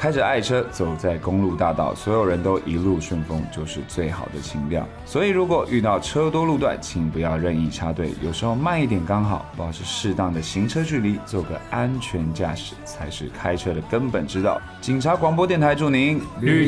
开着爱车走在公路大道，所有人都一路顺风，就是最好的情调。所以如果遇到车多路段，请不要任意插队，有时候慢一点刚好，保持适当的行车距离，做个安全驾驶才是开车的根本之道。警察广播电台祝您